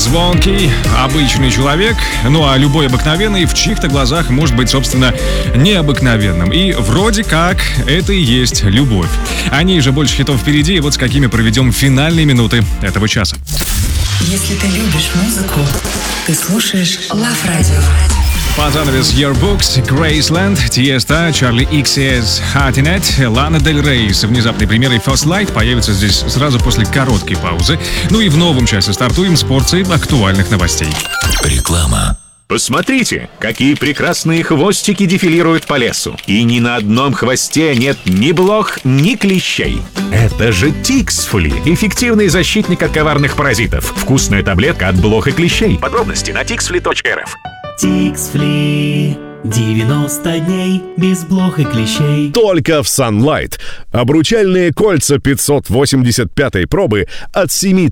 Звонкий, обычный человек, ну а любой обыкновенный в чьих-то глазах может быть, собственно, необыкновенным. И вроде как это и есть любовь. О ней же больше хитов впереди, и вот с какими проведем финальные минуты этого часа. Если ты любишь музыку, ты слушаешь Love Radio. Под занавес Yearbooks, Graceland, Tiesto, Charlie XCX, Hatinet, Лана Дель Рей с внезапной премьерой First Light появится здесь сразу после короткой паузы. Ну и в новом часе стартуем с порцией актуальных новостей. Реклама. Посмотрите, какие прекрасные хвостики дефилируют по лесу. И ни на одном хвосте нет ни блох, ни клещей. Это же Тиксфли, эффективный защитник от коварных паразитов. Вкусная таблетка от блох и клещей. Подробности на tixfli.rf. Тиксфли. 90 дней без блох и клещей. Только в Sunlight. Обручальные кольца 585 пробы от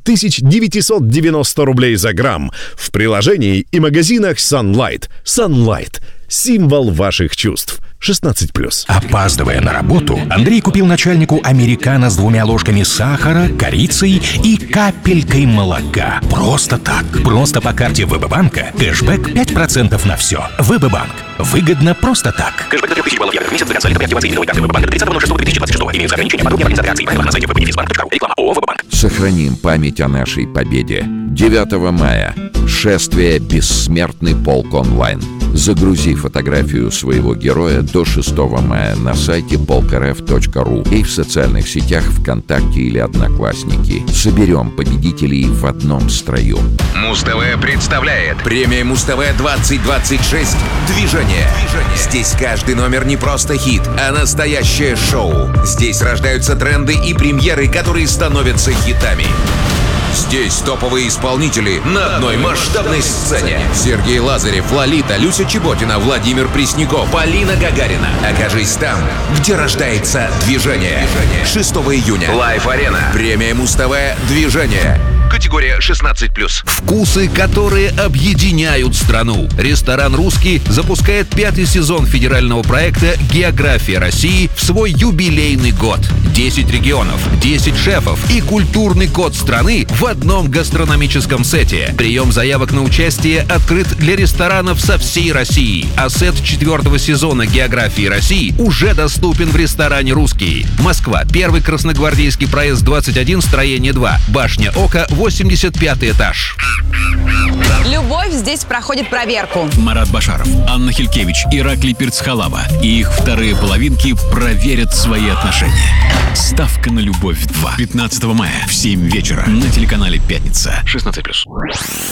7990 рублей за грамм. В приложении и магазинах Sunlight. Sunlight. Символ ваших чувств. 16+. Опаздывая на работу, Андрей купил начальнику американо с 2 ложками сахара, корицей и капелькой молока. Просто так. Просто по карте ВБ-банка. Кэшбэк 5% на все. ВБ-банк. Выгодно просто так. Кэшбэк до 3000 баллов евро в месяц до конца лета при активации новой карты ВБ-банка до 30.06.2026. Имеются ограничения. Подробнее организации. Правила на сайте www.benefisbank.ru. Реклама ООО «ВБ-банк». Сохраним память о нашей победе. 9 мая. Шествие «Бессмертный полк онлайн». Загрузи фотографию своего героя до 6 мая на сайте polkrf.ru и в социальных сетях ВКонтакте или Одноклассники. Соберем победителей в одном строю. Муз-ТВ представляет премия Муз-ТВ 2026 «Движение». Здесь каждый номер не просто хит, а настоящее шоу. Здесь рождаются тренды и премьеры, которые становятся хитами. Здесь топовые исполнители на одной масштабной сцене. Сергей Лазарев, Лолита, Люся Чеботина, Владимир Пресняков, Полина Гагарина. Окажись там, где рождается движение. 6 июня. Лайв-арена. Премия Муз-ТВ «Движение». Категория 16+. Вкусы, которые объединяют страну. Ресторан «Русский» запускает 5-й сезон федерального проекта «География России» в свой юбилейный год. 10 регионов, 10 шефов и культурный код страны в одном гастрономическом сете. Прием заявок на участие открыт для ресторанов со всей России. А сет 4-го сезона «Географии России» уже доступен в ресторане «Русский». Москва. 1-й Красногвардейский проезд 21, строение 2. Башня Ока, 85-й этаж. Любовь здесь проходит проверку. Марат Башаров, Анна Хилькевич, Ираклий Перцхалава и их вторые половинки проверят свои отношения. Ставка на любовь 2. 15 мая в 7 вечера на телеканале «Пятница». 16+.